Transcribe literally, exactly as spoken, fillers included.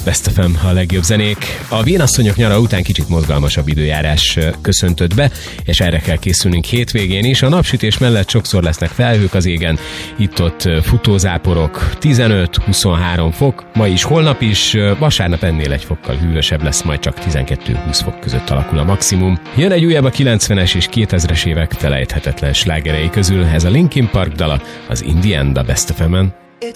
Best ef em, a legjobb zenék. A vénasszonyok nyara után kicsit mozgalmasabb időjárás köszöntött be, és erre kell készülnünk hétvégén is. A napsütés mellett sokszor lesznek felhők az égen, itt-ott futózáporok, tizenöt-huszonhárom fok, ma is, holnap is, vasárnap ennél egy fokkal hűvösebb lesz, majd csak tizenkettő-húsz fok között alakul a maximum. Jön egy újabb a kilencvenes és kétezres évek felejthetetlen slágerei közül, ez a Linkin Park dala, az In the End a Best ef em-en.